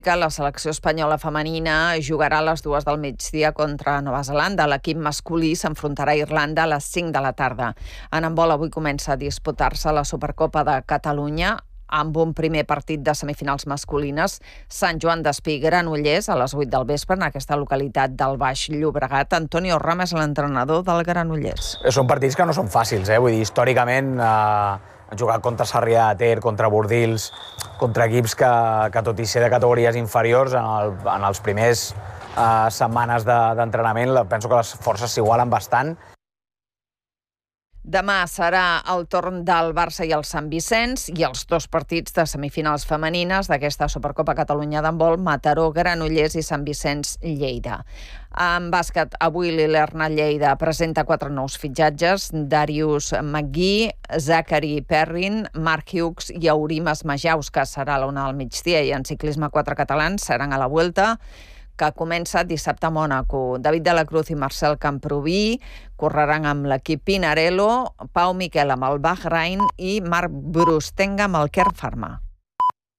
Que la selecció espanyola femenina jugarà a les 2 del migdia contra Nova Zelanda. L'equip masculí s'enfrontarà a Irlanda a les 5 de la tarda. En handbol avui comença a disputar-se la Supercopa de Catalunya amb un primer partit de semifinals masculines. Sant Joan d'Espí, Granollers, a les 8 del vespre, en aquesta localitat del Baix Llobregat. Antonio Rames, l'entrenador del Granollers. Són partits que no són fàcils, vull dir, històricament han jugat contra Sarrià de Ter, contra Bordils, contra equips que tot i ser de categories inferiors, en els primers setmanes d'entrenament, penso que les forces s'igualen bastant. Demà serà el torn del Barça i el Sant Vicenç i els dos partits de semifinals femenines d'aquesta Supercopa Catalunya d'handbol, Mataró, Granollers i Sant Vicenç, Lleida. En bàsquet, avui l'Ilerna Lleida presenta 4 nous fitxatges: Darius McGee, Zachary Perrin, Marc Hughes i Aurimas Majaus, que serà a la 1 del migdia. I en ciclisme, 4 catalans seran a la Vuelta, que comença dissabte a Mònaco. David de la Cruz i Marcel Camproví correran amb l'equip Pinarello, Pau Miquel amb el Bahrain i Marc Brustenga amb el Kern Pharma.